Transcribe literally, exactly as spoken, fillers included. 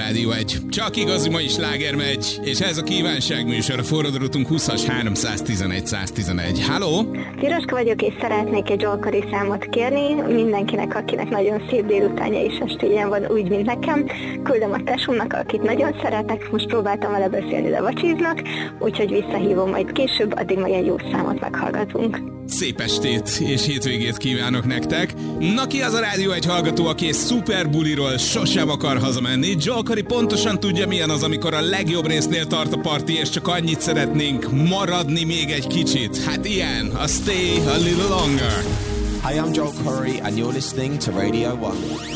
Rádió egy. Csak igazi mai sláger megy, és ez a kívánság műsor, a forradórutunk húszas háromszáztizenegy száztizenegy. Halló? Piroska vagyok, és szeretnék egy Zsolkari számot kérni mindenkinek, akinek nagyon szép délutánja és estéjen van, úgy, mint nekem. Küldöm a tesómnak, akit nagyon szeretek, most próbáltam vele beszélni, de vacsiznak, úgyhogy visszahívom majd később, addig meg egy jó számot meghallgatunk. Szép estét és hétvégét kívánok nektek. Na, ki az a Rádió egy hallgató, aki egy szuper buliról sosem akar hazamenni? Zsolkari pontosan tudja, milyen az, amikor a legjobb résznél tart a parti, és csak annyit szeretnénk maradni még egy kicsit. Hát ilyen, a Stay a Little Longer. Hi, I'm Joel Curry and you're listening to Radio one.